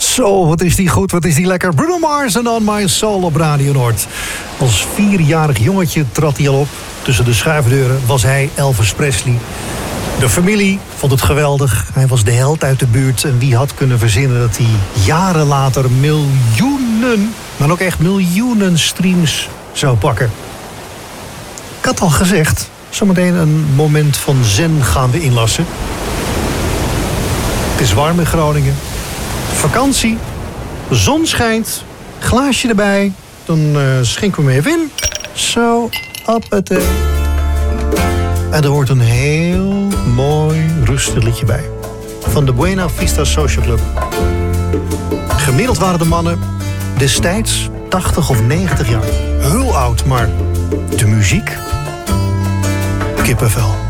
Zo, wat is die goed, wat is die lekker. Bruno Mars en On My Soul op Radio Noord. Als 4-jarig jongetje trad hij al op. Tussen de schuifdeuren was hij Elvis Presley. De familie vond het geweldig. Hij was de held uit de buurt. En wie had kunnen verzinnen dat hij jaren later miljoenen, maar ook echt miljoenen streams zou pakken. Ik had al gezegd, zometeen een moment van zen gaan we inlassen. Het is warm in Groningen. Vakantie, de zon schijnt, glaasje erbij. Dan schenken we hem even in. Zo, appetee. En er hoort een heel mooi rustig liedje bij. Van de Buena Vista Social Club. Gemiddeld waren de mannen destijds 80 of 90 jaar. Heel oud, maar de muziek? Kippenvel.